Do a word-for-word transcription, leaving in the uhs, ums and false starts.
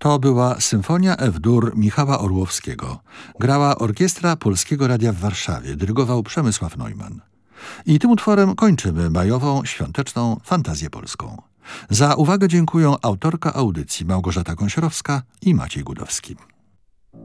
To była Symfonia F-dur Michała Orłowskiego. Grała Orkiestra Polskiego Radia w Warszawie. Dyrygował Przemysław Neumann. I tym utworem kończymy majową, świąteczną fantazję polską. Za uwagę dziękują autorka audycji Małgorzata Gąsiorowska i Maciej Gudowski.